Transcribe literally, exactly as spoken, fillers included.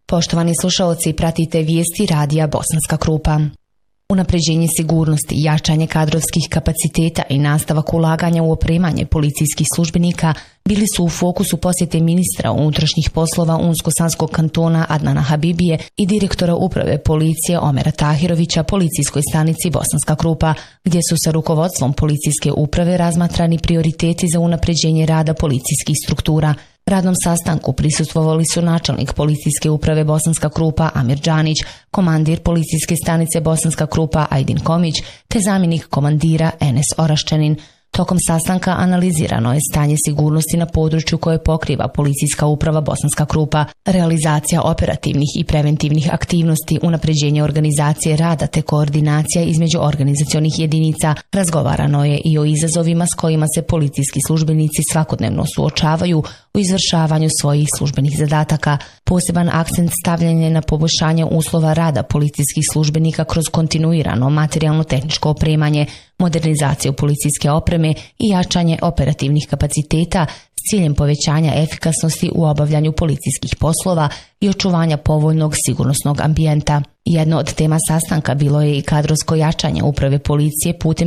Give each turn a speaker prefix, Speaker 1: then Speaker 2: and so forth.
Speaker 1: Poštovani slušaoci, pratite vijesti radija Bosanska Krupa. Unapređenje sigurnosti, jačanje kadrovskih kapaciteta i nastavak ulaganja u opremanje policijskih službenika bili su u fokusu posjete ministra unutrašnjih poslova Unsko-Sanskog kantona Adnana Habibije i direktora uprave policije Omera Tahirovića policijskoj stanici Bosanska Krupa, gdje su sa rukovodstvom policijske uprave razmatrani prioriteti za unapređenje rada policijskih struktura. Radnom sastanku prisustvovali su načelnik policijske uprave Bosanska Krupa Amir Džanić, komandir policijske stanice Bosanska Krupa Ajdin Komić te zamjenik komandira Enes Oraščanin. Tokom sastanka analizirano je stanje sigurnosti na području koje pokriva policijska uprava Bosanska Krupa, realizacija operativnih i preventivnih aktivnosti, unapređenje organizacije rada te koordinacija između organizacionih jedinica. Razgovarano je i o izazovima s kojima se policijski službenici svakodnevno suočavaju u izvršavanju svojih službenih zadataka. Poseban akcent stavljen je na poboljšanje uslova rada policijskih službenika kroz kontinuirano materijalno-tehničko opremanje, modernizaciju policijske opreme i jačanje operativnih kapaciteta s ciljem povećanja efikasnosti u obavljanju policijskih poslova i očuvanja povoljnog sigurnosnog ambijenta. Jedno od tema sastanka bilo je i kadrovsko jačanje uprave policije putem